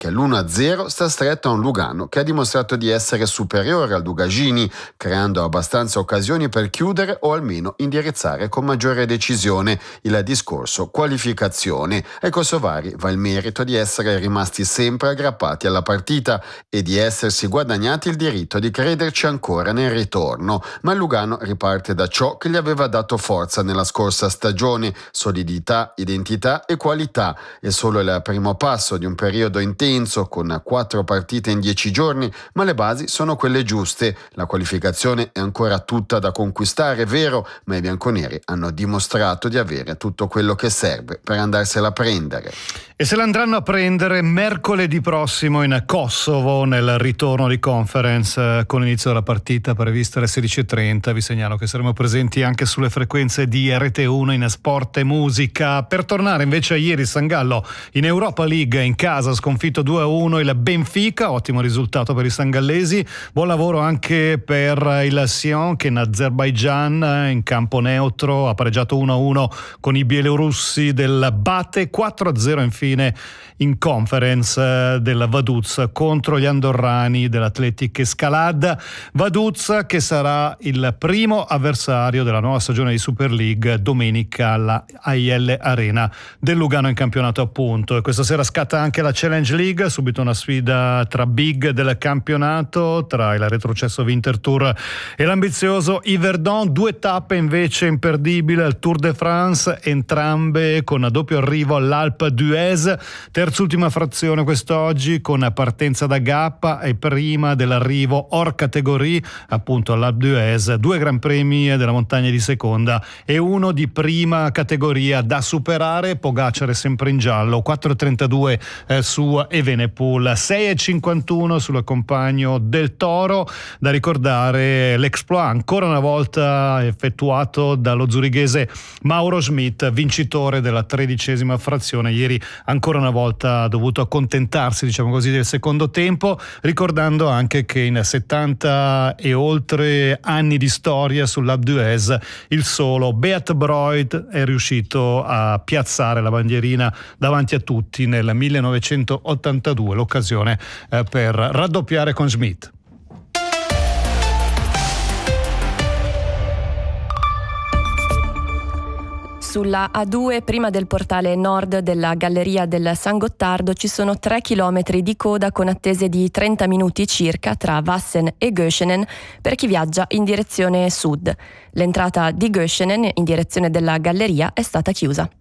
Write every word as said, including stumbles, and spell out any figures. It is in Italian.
che l'uno a zero sta stretto a un Lugano che ha dimostrato di essere superiore al Dugagini, creando abbastanza occasioni per chiudere o almeno indirizzare con maggiore decisione il discorso qualificazione. Ai kosovari va il merito di essere rimasti sempre aggrappati alla partita e di essersi guadagnati il diritto di crederci ancora nel ritorno, ma il Lugano riparte da ciò che gli aveva dato forza nella scorsa stagione: solidità, identità e qualità. È solo il primo passo di un periodo intenso con quattro partite in dieci giorni, ma le basi sono quelle giuste. La qualificazione è ancora tutta da conquistare, è vero, ma i bianconeri hanno dimostrato di avere tutto quello che serve per andarsela a prendere. E se l'andranno a prendere mercoledì prossimo in Kosovo nel ritorno di conference, con l'inizio della partita prevista alle sedici e trenta. Vi segnalo che saremo presenti anche sulle frequenze di R T uno in Sport e Musica. Per tornare invece a ieri, San Gallo in Europa League in casa ha sconfitto due a uno il Benfica, ottimo risultato per i sangallesi. Buon lavoro anche per il Sion che in Azerbaigian in campo neutro ha pareggiato uno a uno con i bielorussi del Bate. Quattro a zero infine in conference del Vaduz contro gli andorrani dell'Athletic Escalade. Vaduz che sarà il primo avversario della nuova stagione di Super League domenica alla A I L Arena del Lugano in campionato appunto. E questa sera scatta anche la Challenge League, subito una sfida tra big del campionato, tra il retrocesso Winterthur e l'ambizioso Yverdon. Due tappe invece imperdibili al Tour de France, entrambe con doppio arrivo all'Alpe d'Huez. Terz'ultima frazione quest'oggi con partenza da Gappa e prima dell'arrivo hors categorie appunto all'Alpe d'Huez. Due gran premi della montagna di seconda e uno di prima categoria da superare. Pogacar è sempre in giallo, quattro e trentadue eh, su Evenepoel, sei e cinquantuno sul compagno del Toro. Da ricordare l'exploit ancora una volta effettuato dallo zurighese Mauro Schmidt, vincitore della tredicesima frazione. Ieri ancora una volta ha dovuto accontentarsi, diciamo così, del secondo tempo, ricordando anche che in settanta e oltre anni di storia sull'Alpe d'Huez il solo Beat Broid è riuscito a piazzare la bandierina davanti a tutti nel millenovecentottantadue, l'occasione eh, per raddoppiare con Schmidt. Sulla A due, prima del portale nord della Galleria del San Gottardo, ci sono tre chilometri di coda con attese di trenta minuti circa tra Vassen e Göschenen per chi viaggia in direzione sud. L'entrata di Göschenen in direzione della Galleria è stata chiusa.